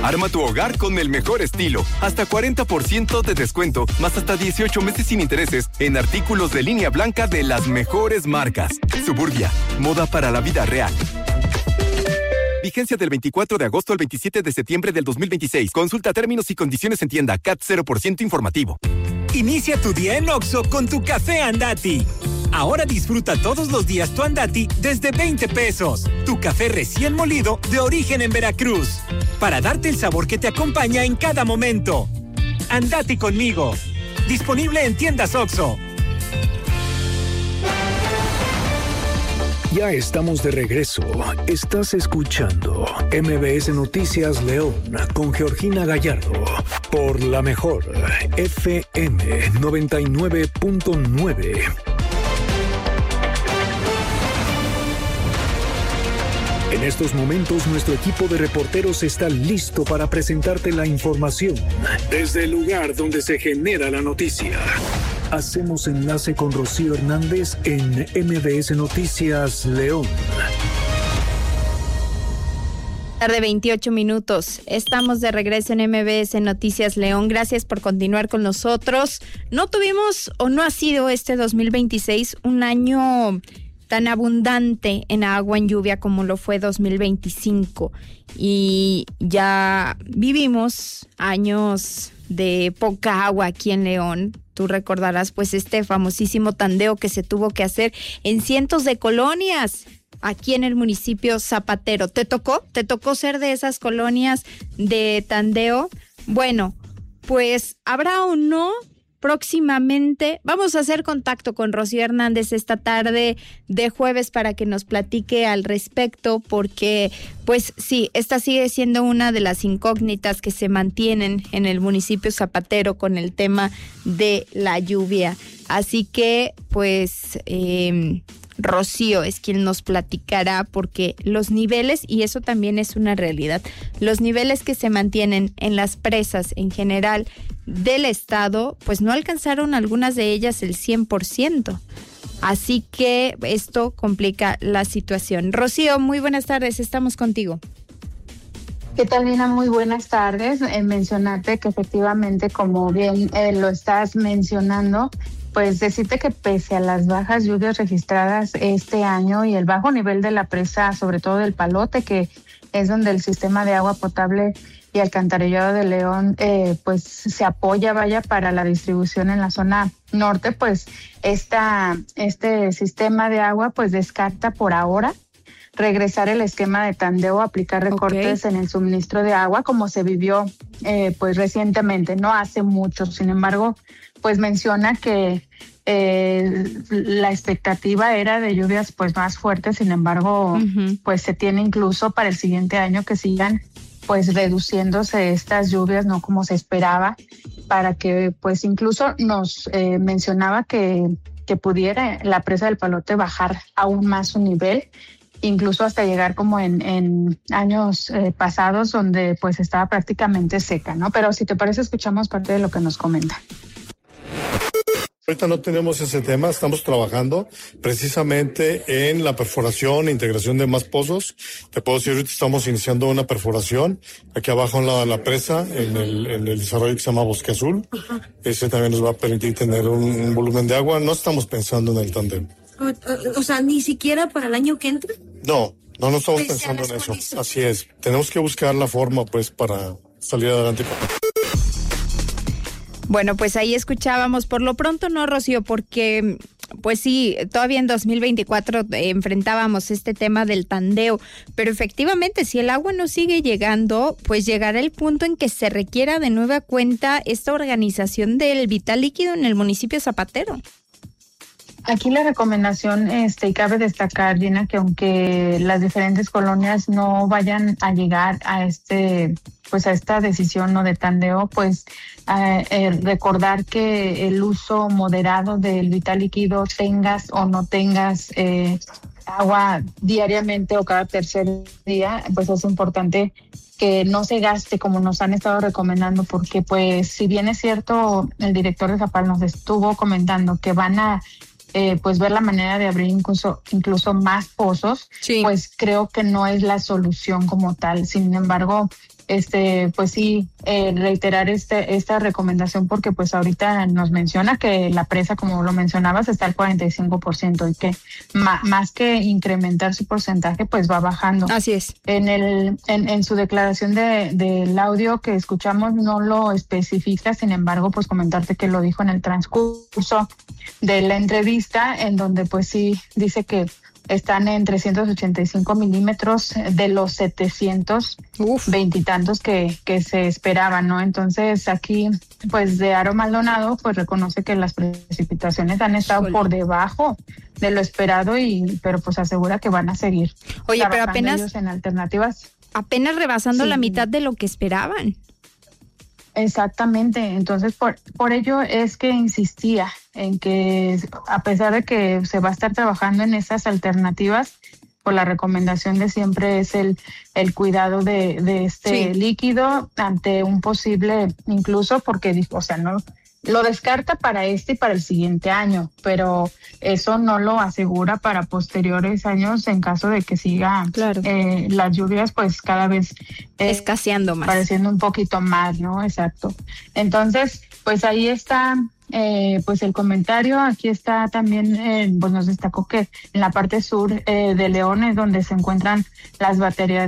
Arma tu hogar con el mejor estilo. Hasta 40% de descuento, más hasta 18 meses sin intereses en artículos de línea blanca de las mejores marcas. Suburbia, moda para la vida real. Vigencia del 24 de agosto al 27 de septiembre del 2026. Consulta términos y condiciones en tienda. CAT 0% informativo. Inicia tu día en Oxxo con tu café Andati. Ahora disfruta todos los días tu Andati desde 20 pesos. Tu café recién molido de origen en Veracruz. Para darte el sabor que te acompaña en cada momento. Andati conmigo. Disponible en tiendas Oxxo. Ya estamos de regreso. Estás escuchando MBS Noticias León con Georgina Gallardo por la mejor FM 99.9. En estos momentos, nuestro equipo de reporteros está listo para presentarte la información desde el lugar donde se genera la noticia. Hacemos enlace con Rocío Hernández en MBS Noticias León. Tarde 28 minutos. Estamos de regreso en MBS Noticias León. Gracias por continuar con nosotros. No tuvimos o no ha sido este 2026 un año tan abundante en agua, en lluvia, como lo fue 2025. Y ya vivimos años de poca agua aquí en León. Tú recordarás pues este famosísimo tandeo que se tuvo que hacer en cientos de colonias aquí en el municipio Zapatero. ¿Te tocó ser de esas colonias de tandeo? Bueno, pues habrá o no. Próximamente vamos a hacer contacto con Rocío Hernández esta tarde de jueves para que nos platique al respecto, porque pues sí, esta sigue siendo una de las incógnitas que se mantienen en el municipio Zapatero con el tema de la lluvia. Así que pues Rocío es quien nos platicará, porque los niveles, y eso también es una realidad, los niveles que se mantienen en las presas en general del estado, pues no alcanzaron algunas de ellas el 100%. Así que esto complica la situación. Rocío, muy buenas tardes, estamos contigo. ¿Qué tal, Nina? Muy buenas tardes. Mencionarte que efectivamente, como bien lo estás mencionando, pues decirte que pese a las bajas lluvias registradas este año y el bajo nivel de la presa, sobre todo del Palote, que es donde el sistema de agua potable y alcantarillado de León pues se apoya, para la distribución en la zona norte, pues este sistema de agua pues descarta por ahora regresar el esquema de tandeo, aplicar recortes en el suministro de agua, como se vivió pues recientemente, no hace mucho. Sin embargo, pues menciona que la expectativa era de lluvias pues más fuertes. Sin embargo, pues se tiene incluso para el siguiente año que sigan pues reduciéndose estas lluvias, no como se esperaba, para que pues incluso nos mencionaba que pudiera la presa del Palote bajar aún más su nivel, incluso hasta llegar como en años pasados, donde pues estaba prácticamente seca, ¿no? Pero si te parece, escuchamos parte de lo que nos comenta. Ahorita no tenemos ese tema, estamos trabajando precisamente en la perforación e integración de más pozos. Te puedo decir, ahorita estamos iniciando una perforación aquí abajo en la presa, en el desarrollo que se llama Bosque Azul. Ese también nos va a permitir tener un volumen de agua. No estamos pensando en el tándem. O sea, ni siquiera para el año que entra. No estamos pensando en eso. Así es. Tenemos que buscar la forma pues para salir adelante. Bueno, pues ahí escuchábamos. Por lo pronto no, Rocío, porque pues sí, todavía en 2024 enfrentábamos este tema del tandeo, pero efectivamente si el agua no sigue llegando, pues llegará el punto en que se requiera de nueva cuenta esta organización del vital líquido en el municipio Zapatero. Aquí la recomendación, y cabe destacar, Gina, que aunque las diferentes colonias no vayan a llegar a esta decisión no de tandeo, pues recordar que el uso moderado del vital líquido, tengas o no tengas agua diariamente o cada tercer día, pues es importante que no se gaste como nos han estado recomendando, porque pues si bien es cierto, el director de Zapal nos estuvo comentando que van a pues ver la manera de abrir incluso más pozos, sí, pues creo que no es la solución como tal. Sin embargo, pues sí, reiterar esta recomendación, porque pues ahorita nos menciona que la presa, como lo mencionabas, está al 45% y que más que incrementar su porcentaje, pues va bajando. Así es. En su declaración del audio que escuchamos no lo especifica, sin embargo, pues comentarte que lo dijo en el transcurso de la entrevista, en donde pues sí dice que están en 385 milímetros de los 720 y tantos que se esperaban, ¿no? Entonces aquí, pues de Aro Maldonado, pues reconoce que las precipitaciones han estado por debajo de lo esperado, pero pues asegura que van a seguir. Oye, pero apenas en alternativas. Apenas rebasando la mitad de lo que esperaban. Exactamente, entonces por ello es que insistía en que, a pesar de que se va a estar trabajando en esas alternativas, pues la recomendación de siempre es el cuidado de este líquido ante un posible, incluso porque, o sea, no lo descarta para y para el siguiente año, pero eso no lo asegura para posteriores años en caso de que siga las lluvias pues cada vez escaseando más, pareciendo un poquito más, ¿no? Exacto. Entonces, pues ahí está pues el comentario. Aquí está también, pues nos destacó que en la parte sur de León es donde se encuentran las baterías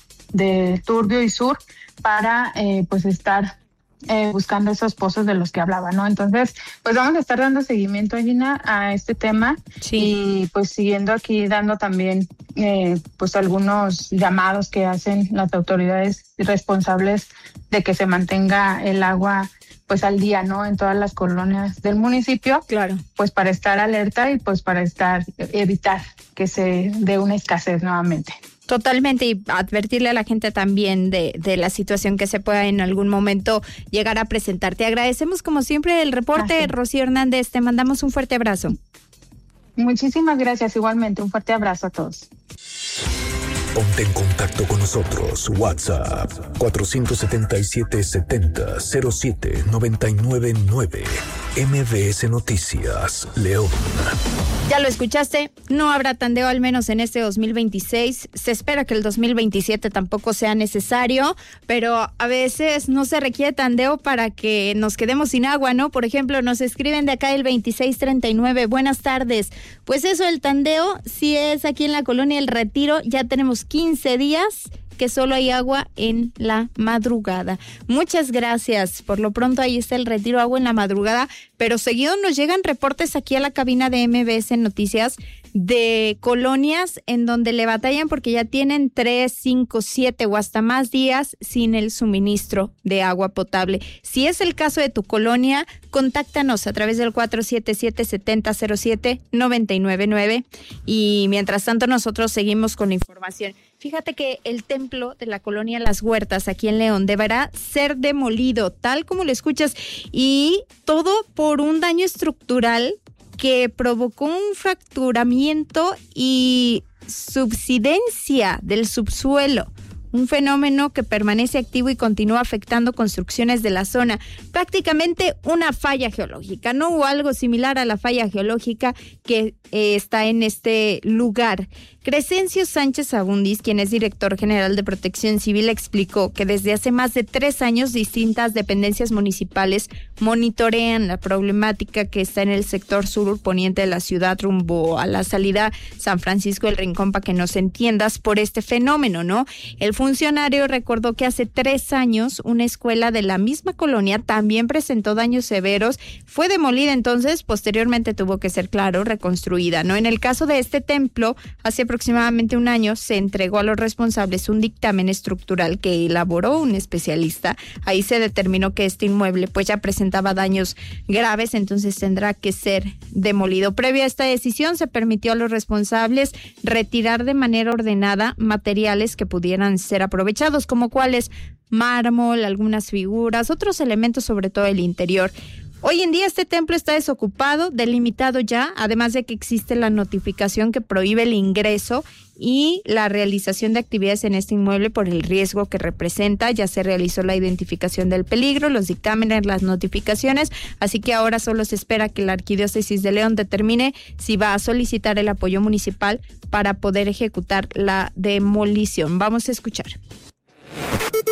de Turbio y Sur para pues estar buscando esos pozos de los que hablaba, ¿no? Entonces, pues vamos a estar dando seguimiento, Gina, a este tema y pues siguiendo aquí dando también pues algunos llamados que hacen las autoridades responsables de que se mantenga el agua pues al día, ¿no? En todas las colonias del municipio. Claro. Pues para estar alerta y pues para evitar que se dé una escasez nuevamente. Totalmente, y advertirle a la gente también de la situación que se pueda en algún momento llegar a presentar. Te agradecemos como siempre el reporte, Rocío Hernández, te mandamos un fuerte abrazo. Muchísimas gracias, igualmente, un fuerte abrazo a todos. Ponte en contacto con nosotros. WhatsApp 477-70-07-999. MBS Noticias, León. Ya lo escuchaste, no habrá tandeo al menos en este 2026. Se espera que el 2027 tampoco sea necesario, pero a veces no se requiere tandeo para que nos quedemos sin agua, ¿no? Por ejemplo, nos escriben de acá el 2639. Buenas tardes. Pues eso, el tandeo, si es aquí en la colonia El Retiro, ya tenemos 15 días que solo hay agua en la madrugada. Muchas gracias. Por lo pronto ahí está El Retiro, agua en la madrugada, pero seguido nos llegan reportes aquí a la cabina de MBS Noticias de colonias en donde le batallan porque ya tienen 3, 5, 7 o hasta más días sin el suministro de agua potable. Si es el caso de tu colonia, contáctanos a través del 477-7007-999 y mientras tanto nosotros seguimos con la información. Fíjate que el templo de la colonia Las Huertas aquí en León deberá ser demolido, tal como lo escuchas, y todo por un daño estructural que provocó un fracturamiento y subsidencia del subsuelo, un fenómeno que permanece activo y continúa afectando construcciones de la zona. Prácticamente una falla geológica, ¿no? O algo similar a la falla geológica que está en este lugar. Crescencio Sánchez Abundis, quien es director general de Protección Civil, explicó que desde hace más de 3 años distintas dependencias municipales monitorean la problemática que está en el sector surponiente de la ciudad rumbo a la salida San Francisco del Rincón, para que nos entiendas, por este fenómeno, ¿no? El funcionario recordó que hace 3 años una escuela de la misma colonia también presentó daños severos, fue demolida, entonces posteriormente tuvo que ser, claro, reconstruida, ¿no? En el caso de este templo, hace aproximadamente un año se entregó a los responsables un dictamen estructural que elaboró un especialista. Ahí se determinó que este inmueble pues ya presentaba daños graves, entonces tendrá que ser demolido. Previo a esta decisión se permitió a los responsables retirar de manera ordenada materiales que pudieran ser aprovechados, como cuáles: mármol, algunas figuras, otros elementos, sobre todo el interior. Hoy en día este templo está desocupado, delimitado ya, además de que existe la notificación que prohíbe el ingreso y la realización de actividades en este inmueble por el riesgo que representa. Ya se realizó la identificación del peligro, los dictámenes, las notificaciones, así que ahora solo se espera que la Arquidiócesis de León determine si va a solicitar el apoyo municipal para poder ejecutar la demolición. Vamos a escuchar.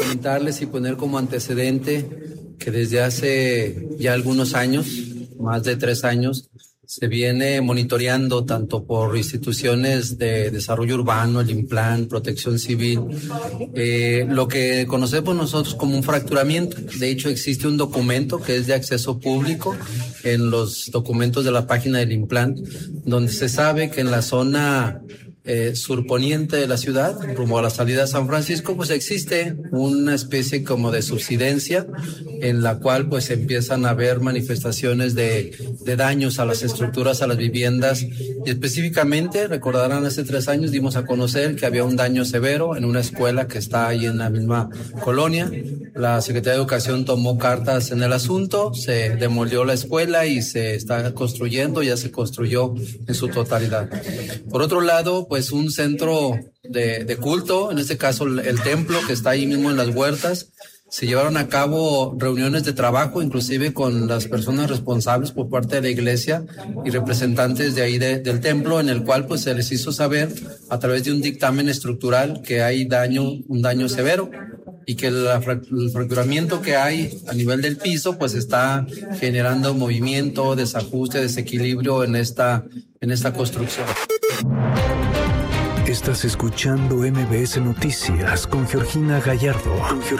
comentarles y poner como antecedente que desde hace ya algunos años, más de 3 años, se viene monitoreando tanto por instituciones de desarrollo urbano, el INPLAN, Protección Civil, lo que conocemos nosotros como un fracturamiento. De hecho, existe un documento que es de acceso público en los documentos de la página del INPLAN, donde se sabe que en la zona surponiente de la ciudad, rumbo a la salida de San Francisco, pues existe una especie como de subsidencia en la cual pues empiezan a haber manifestaciones de daños a las estructuras, a las viviendas, y específicamente, recordarán, hace 3 años dimos a conocer que había un daño severo en una escuela que está ahí en la misma colonia. La Secretaría de Educación tomó cartas en el asunto, se demolió la escuela y se está construyendo, ya se construyó en su totalidad. Por otro lado, pues un centro de culto, en este caso el templo que está ahí mismo en las huertas, se llevaron a cabo reuniones de trabajo, inclusive con las personas responsables por parte de la iglesia y representantes de ahí del templo, en el cual pues se les hizo saber a través de un dictamen estructural que hay un daño severo y que el fracturamiento que hay a nivel del piso pues está generando movimiento, desajuste, desequilibrio en esta construcción. Estás escuchando MBS Noticias con Georgina Gallardo.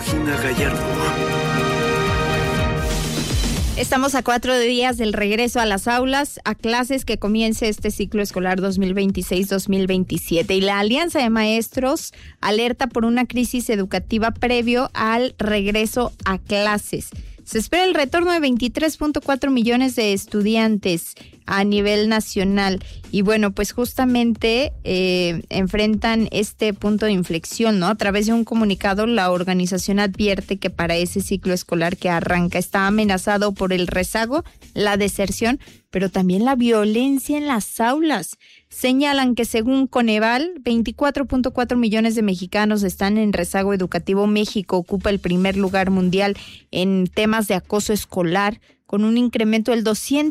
Estamos a 4 días del regreso a las aulas, a clases que comience este ciclo escolar 2026-2027. Y la Alianza de Maestros alerta por una crisis educativa previo al regreso a clases. Se espera el retorno de 23.4 millones de estudiantes a nivel nacional. Y bueno, pues justamente enfrentan este punto de inflexión, ¿no? A través de un comunicado, la organización advierte que para ese ciclo escolar que arranca está amenazado por el rezago, la deserción, pero también la violencia en las aulas. Señalan que según Coneval, 24.4 millones de mexicanos están en rezago educativo. México ocupa el primer lugar mundial en temas de acoso escolar, con un incremento del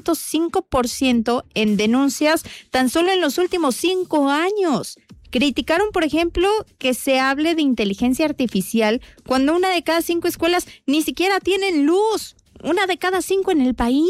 205% en denuncias tan solo en los últimos 5 años. Criticaron, por ejemplo, que se hable de inteligencia artificial cuando 1 de cada 5 escuelas ni siquiera tienen luz. 1 de cada 5 en el país.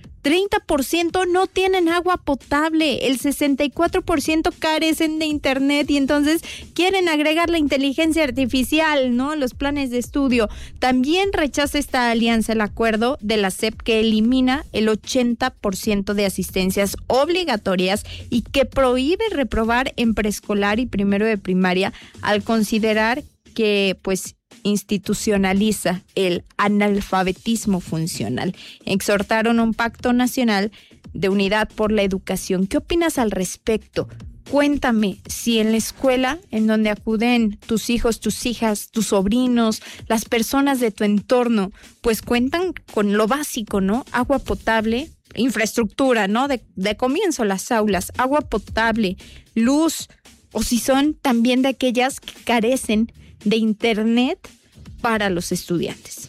30% no tienen agua potable, el 64% carecen de internet y entonces quieren agregar la inteligencia artificial, ¿no?, los planes de estudio. También rechaza esta alianza el acuerdo de la SEP que elimina el 80% de asistencias obligatorias y que prohíbe reprobar en preescolar y primero de primaria al considerar que pues institucionaliza el analfabetismo funcional. Exhortaron un pacto nacional de unidad por la educación. ¿Qué opinas al respecto? Cuéntame si en la escuela en donde acuden tus hijos, tus hijas, tus sobrinos, las personas de tu entorno, pues cuentan con lo básico, ¿no? Agua potable, infraestructura, ¿no? De comienzo las aulas, agua potable, luz, o si son también de aquellas que carecen de internet para los estudiantes.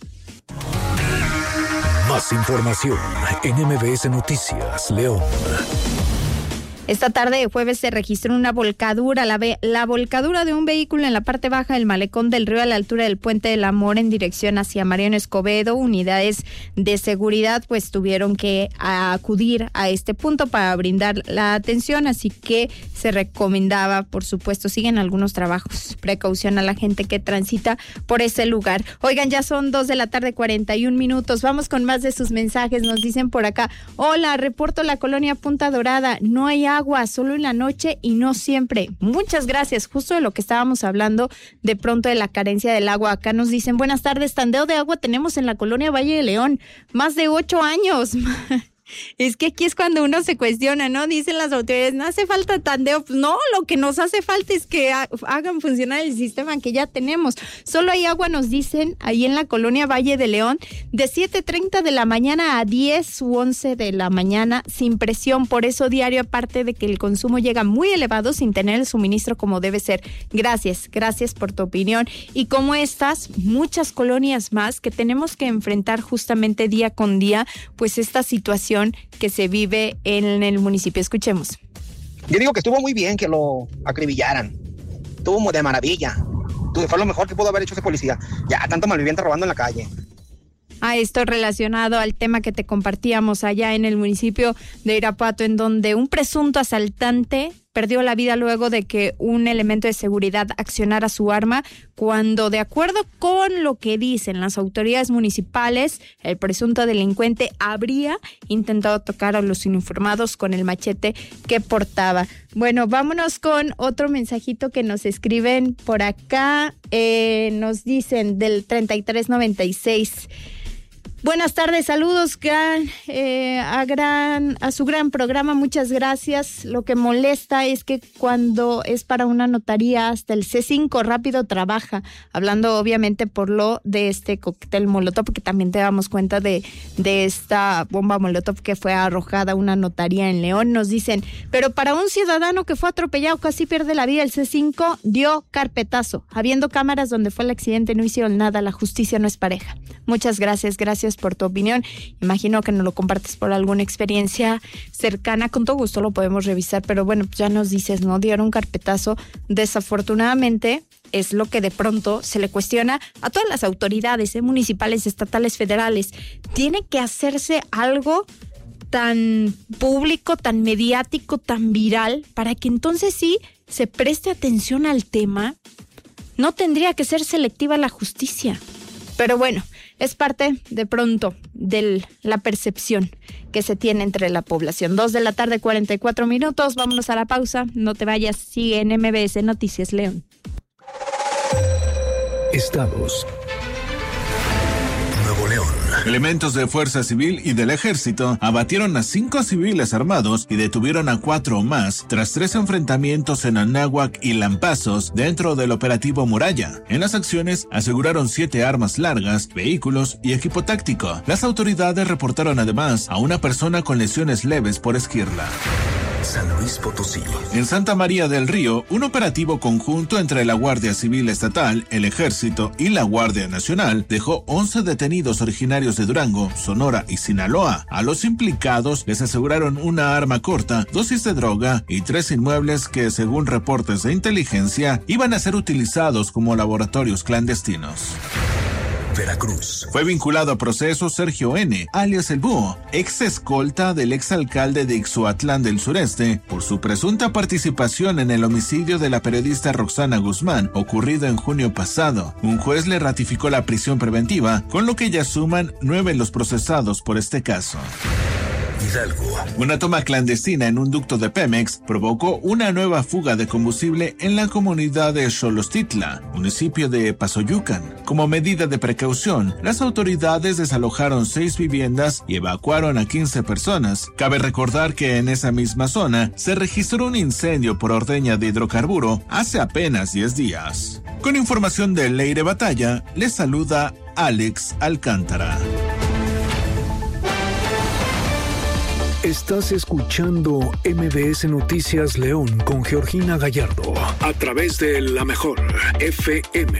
Más información en MBS Noticias, León. Esta tarde de jueves se registró una volcadura, la volcadura de un vehículo en la parte baja del malecón del río a la altura del Puente del Amor en dirección hacia Mariano Escobedo. Unidades de seguridad pues tuvieron que acudir a este punto para brindar la atención, así que se recomendaba, por supuesto, siguen algunos trabajos, precaución a la gente que transita por ese lugar. Oigan, ya son 2:41 p.m. Vamos con más de sus mensajes. Nos dicen por acá: hola, reporto la colonia Punta Dorada, no hay agua, solo en la noche y no siempre. Muchas gracias, justo de lo que estábamos hablando de pronto de la carencia del agua. Acá nos dicen: buenas tardes, tandeo de agua tenemos en la colonia Valle de León, más de 8 años. Es que aquí es cuando uno se cuestiona, ¿no? Dicen las autoridades, no hace falta tandeo. Pues no, lo que nos hace falta es que hagan funcionar el sistema que ya tenemos. Solo hay agua, nos dicen, ahí en la colonia Valle de León, de 7:30 de la mañana a 10 u 11 de la mañana, sin presión. Por eso diario, aparte de que el consumo llega muy elevado, sin tener el suministro como debe ser. Gracias por tu opinión. Y como estas, muchas colonias más que tenemos que enfrentar justamente día con día, pues esta situación que se vive en el municipio. Escuchemos. Yo digo que estuvo muy bien que lo acribillaran. Estuvo de maravilla. Fue lo mejor que pudo haber hecho ese policía. Ya, tanto malviviente robando en la calle. A esto relacionado al tema que te compartíamos allá en el municipio de Irapuato, en donde un presunto asaltante perdió la vida luego de que un elemento de seguridad accionara su arma, cuando, de acuerdo con lo que dicen las autoridades municipales, el presunto delincuente habría intentado tocar a los uniformados con el machete que portaba. Bueno, vámonos con otro mensajito que nos escriben por acá. Nos dicen del 3396. Buenas tardes, saludos a su gran programa, muchas gracias. Lo que molesta es que cuando es para una notaría hasta el C5 rápido trabaja, hablando obviamente por lo de este cóctel molotov, porque también te damos cuenta de esta bomba molotov que fue arrojada a una notaría en León. Nos dicen, pero para un ciudadano que fue atropellado casi pierde la vida, el C5 dio carpetazo. Habiendo cámaras donde fue el accidente no hicieron nada, la justicia no es pareja. Muchas gracias por tu opinión. Imagino que nos lo compartes por alguna experiencia cercana. Con todo gusto lo podemos revisar, pero bueno, ya nos dices, ¿no? Dieron carpetazo. Desafortunadamente es lo que de pronto se le cuestiona a todas las autoridades, municipales, estatales, federales. Tiene que hacerse algo tan público, tan mediático, tan viral, para que entonces sí se preste atención al tema. No tendría que ser selectiva la justicia. Pero bueno, es parte de pronto de la percepción que se tiene entre la población. 2:44 p.m. Vámonos a la pausa. No te vayas. Sigue en MBS Noticias León. Estados. Nuevo León. Elementos de Fuerza Civil y del Ejército abatieron a 5 civiles armados y detuvieron a 4 más tras 3 enfrentamientos en Anáhuac y Lampazos dentro del operativo Muralla. En las acciones aseguraron 7 armas largas, vehículos y equipo táctico. Las autoridades reportaron además a una persona con lesiones leves por esquirla. San Luis Potosí. En Santa María del Río, un operativo conjunto entre la Guardia Civil Estatal, el Ejército y la Guardia Nacional dejó 11 detenidos originarios de Durango, Sonora y Sinaloa. A los implicados les aseguraron una arma corta, dosis de droga y 3 inmuebles que, según reportes de inteligencia, iban a ser utilizados como laboratorios clandestinos. Veracruz. Fue vinculado a proceso Sergio N., alias El Búho, ex escolta del exalcalde de Ixhuatlán del Sureste, por su presunta participación en el homicidio de la periodista Roxana Guzmán, ocurrido en junio pasado. Un juez le ratificó la prisión preventiva, con lo que ya suman 9 los procesados por este caso. Hidalgo. Una toma clandestina en un ducto de Pemex provocó una nueva fuga de combustible en la comunidad de Xolostitla, municipio de Pasoyucan. Como medida de precaución, las autoridades desalojaron 6 viviendas y evacuaron a 15 personas. Cabe recordar que en esa misma zona se registró un incendio por ordeña de hidrocarburo hace apenas 10 días. Con información de Leire Batalla, les saluda Alex Alcántara. Estás escuchando MBS Noticias León con Georgina Gallardo a través de La Mejor FM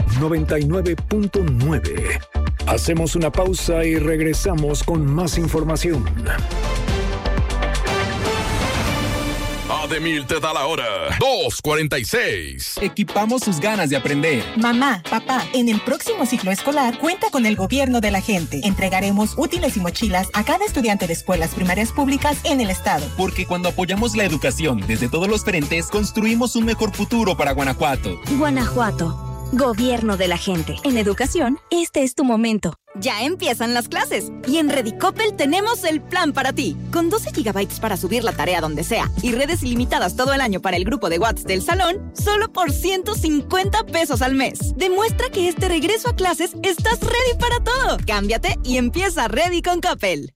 99.9. Hacemos una pausa y regresamos con más información. Ademil te da la hora. 2:46. Equipamos sus ganas de aprender. Mamá, papá, en el próximo ciclo escolar cuenta con el gobierno de la gente. Entregaremos útiles y mochilas a cada estudiante de escuelas primarias públicas en el estado. Porque cuando apoyamos la educación desde todos los frentes, construimos un mejor futuro para Guanajuato. Guanajuato. Gobierno de la gente. En educación, este es tu momento. Ya empiezan las clases y en Redicopel tenemos el plan para ti. Con 12 gigabytes para subir la tarea donde sea y redes ilimitadas todo el año para el grupo de WhatsApp del salón, solo por 150 pesos al mes. Demuestra que este regreso a clases estás ready para todo. Cámbiate y empieza Ready con Coppel.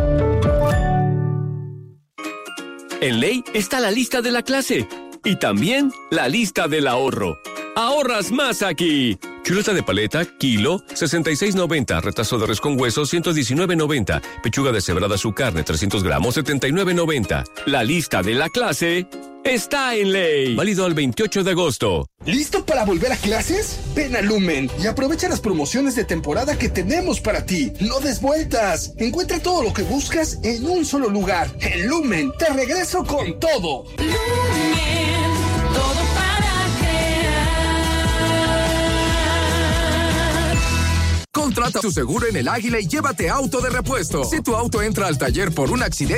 En Ley está la lista de la clase y también la lista del ahorro. ¡Ahorras más aquí! Chuleta de paleta, kilo, 66.90. Retazo de res con hueso, 119.90. Pechuga deshebrada su carne, 300 gramos, 79.90. La lista de la clase está en Ley. Válido al 28 de agosto. ¿Listo para volver a clases? Ven a Lumen y aprovecha las promociones de temporada que tenemos para ti. No des vueltas. Encuentra todo lo que buscas en un solo lugar. En Lumen, te regreso con todo. Lumen, todo para crear. Contrata tu seguro en El Águila y llévate auto de repuesto. Si tu auto entra al taller por un accidente,